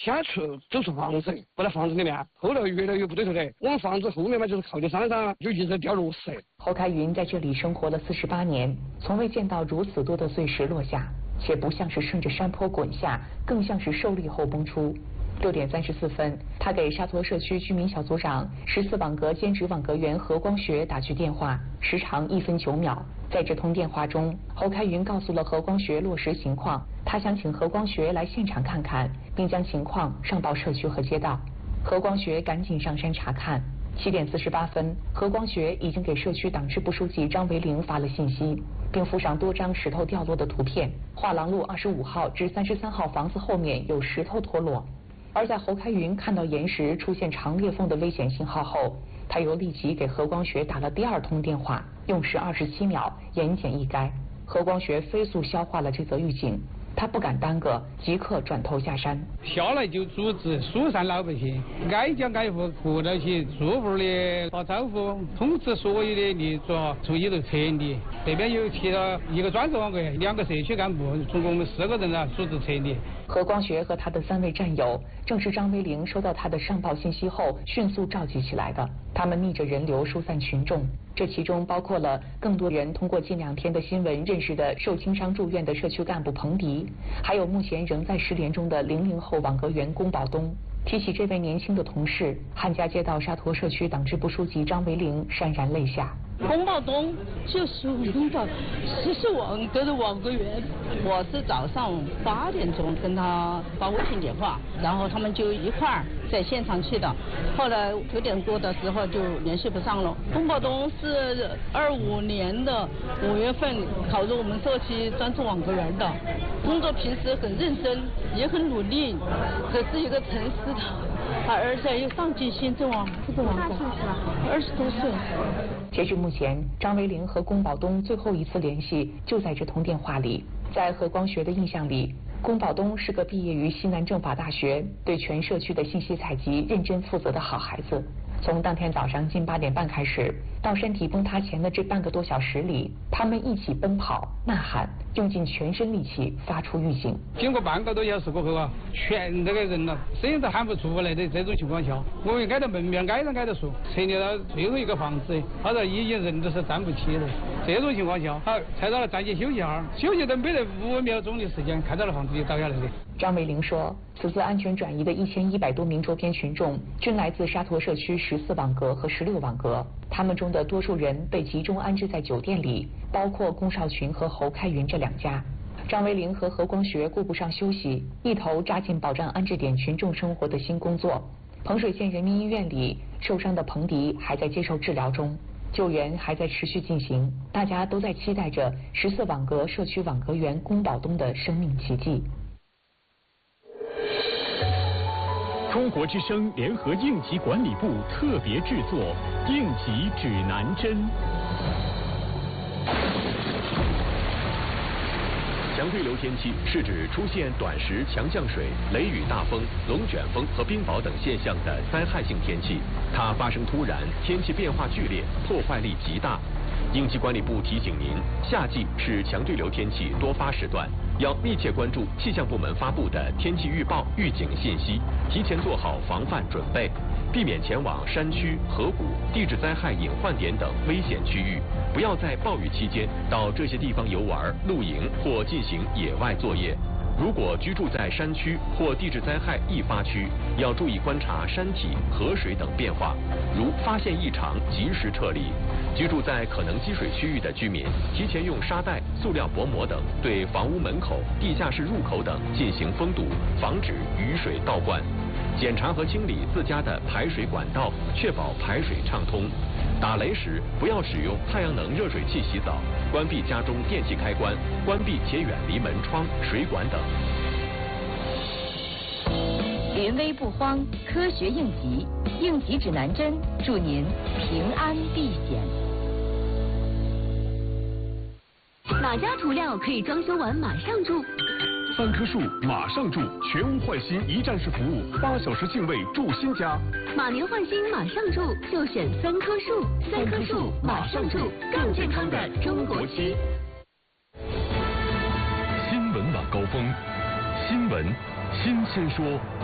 先走出房子，不在房子里面，后来越来越不对头的。我们房子后面嘛，就是靠近山上，就一直掉落石。 侯开云在这里生活了48年，从未见到如此多的碎石落下，且不像是顺着山坡滚下，更像是受力后崩出。6点34分，他给沙陀社区居民小组长、14网格兼职网格员何光学打去电话，时长1分9秒。在这通电话中，侯开云告诉了何光学落石情况，他想请何光学来现场看看，并将情况上报社区和街道。何光学赶紧上山查看。7点48分，何光学已经给社区党支部书记张维龄发了信息，并附上多张石头掉落的图片。画廊路25号至33号房子后面有石头脱落。而在侯开云看到岩石出现长裂缝的危险信号后，他又立即给何光学打了第2通电话，用时27秒，言简意赅。何光学飞速消化了这则预警，他不敢耽搁，即刻转头下山。 下来就组织疏散老百姓，挨家挨户过到去，住户的打招呼，通知所有的立足注意都撤离。这边有其他1个专职网格员，2个社区干部，总共我们4个人组织撤离。 何光学和他的3位战友，正是张维龄收到他的上报信息后迅速召集起来的。他们逆着人流疏散群众，这其中包括了更多人通过近2天的新闻认识的受轻伤住院的社区干部彭迪，还有目前仍在失联中的00后网格员龚宝东。提起这位年轻的同事，汉家街道沙陀社区党支部书记张维龄潸然泪下。 龚宝东就是我们的40网格的网格员，我是早上8点钟跟他发微信电话，然后他们就一块儿在现场去的，后来9点多的时候就联系不上了。龚宝东是25年的5月份考入我们社区专职网格员的，工作平时很认真，也很努力，这是一个诚实的，而且有上进心，这网格20多岁。 截至目前，张维龄和龚宝东最后一次联系就在这通电话里。在何光学的印象里，龚宝东是个毕业于西南政法大学、对全社区的信息采集认真负责的好孩子。从当天早上近8点半开始，到身体崩塌前的这半个多小时里，他们一起奔跑、呐喊，用尽全身力气发出预警。 经过半个多小时过后啊，全这个人了，声音都喊不出来的这种情况下，我们挨到门面挨着说，撤离到最后一个房子，他说已经人都是站不起了。这种情况下，好，才到了暂且休息一下，休息都没得5秒钟的时间，看到了房子就倒下来的。 张维龄说，此次安全转移的1100多名周边群众均来自沙陀社区14网格和16网格，他们中的多数人被集中安置在酒店里，包括龚少群和侯开云这2家。张维龄和何光学顾不上休息，一头扎进保障安置点群众生活的新工作。彭水县人民医院里，受伤的彭迪还在接受治疗中，救援还在持续进行，大家都在期待着14网格社区网格员龚宝东的生命奇迹。 中国之声联合应急管理部特别制作《应急指南针》。强对流天气是指出现短时强降水、雷雨大风、龙卷风和冰雹等现象的灾害性天气，它发生突然，天气变化剧烈，破坏力极大。应急管理部提醒您，夏季是强对流天气多发时段，要密切关注气象部门发布的天气预报、预警信息，提前做好防范准备，避免前往山区、河谷、地质灾害隐患点等危险区域，不要在暴雨期间到这些地方游玩、露营或进行野外作业。如果居住在山区或地质灾害易发区，要注意观察山体、河水等变化，如发现异常及时撤离。居住在可能积水区域的居民，提前用沙袋、塑料薄膜等对房屋门口、地下室入口等进行封堵，防止雨水倒灌。检查和清理自家的排水管道，确保排水畅通。打雷时不要使用太阳能热水器洗澡，关闭家中电器开关，关闭且远离门窗、水管等。 临危不慌，科学应急，应急指南针，祝您平安避险。 哪家涂料可以装修完马上住 ？3棵树马上住，全屋换新一站式服务，8小时净位住新家。 马年换新马上住，就选3棵树，3棵树马上住，更健康的中国区。 新闻晚高峰，新闻新鲜说。